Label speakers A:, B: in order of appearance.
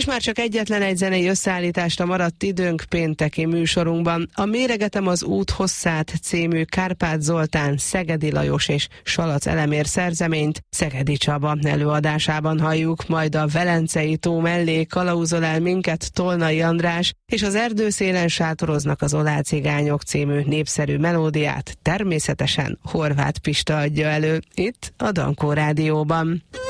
A: már csak egyetlen egy zenei összeállításra maradt időnk pénteki műsorunkban. A Méregetem az út hosszát című Kárpát Zoltán, Szegedi Lajos és Salac Elemér szerzeményt Szegedi Csaba előadásában halljuk, majd a Velencei tó mellé kalauzol el minket Tolnai András, és az erdőszélen sátoroznak az Olácigányok című népszerű melódiát természetesen Horváth Pista adja elő, itt a Dankó Rádióban.